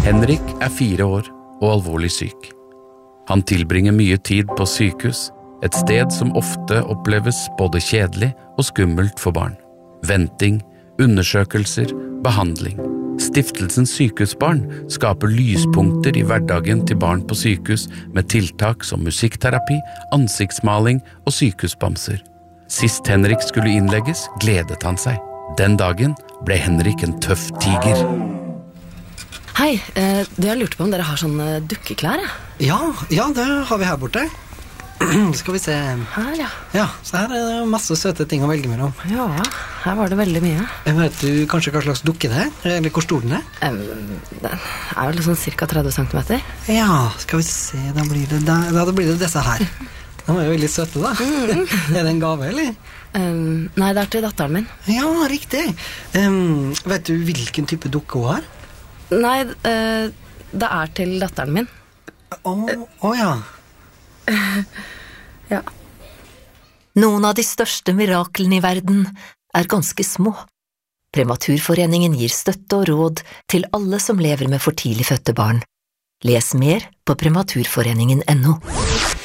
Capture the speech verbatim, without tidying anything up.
Henrik er fire år og alvorlig syk. Han tilbringer mye tid på sykehus, et sted som ofte oppleves både kjedelig og skummelt for barn. Venting, undersøkelser, behandling. Stiftelsen Sykehusbarn skaper lyspunkter i hverdagen til barn på sykehus med tiltak som musikkterapi, ansiktsmaling og sykehusbamser. Sist Henrik skulle innlegges, gledet han seg. Den dagen ble Henrik en tøff tiger. Hei, eh, jeg lurte på om dere har sånne dukkeklær, ja? Ja, ja, det har vi her borte. Skal vi se. Her, ja. Ja, så her er det masse søte ting å velge mellom. Ja, her var det veldig mye. Vet du kanskje hva slags dukke det er? Eller hvor stor den er? Um, den er vel sånn cirka tretti centimeter. Ja, skal vi se, da blir det, da, da blir det disse her. De er jo veldig søte da. Er det en gave, eller? Um, nei, det er til datteren min. Ja, riktig. Um, vet du hvilken type dukke hun har? Nei, uh, det er til datteren min. Å, å ja. Ja. Noen av de største miraklene i verden er ganske små. Prematurforeningen gir støtte og råd til alle som lever med for tidlig fødte barn. Les mer på prematurforeningen punktum no.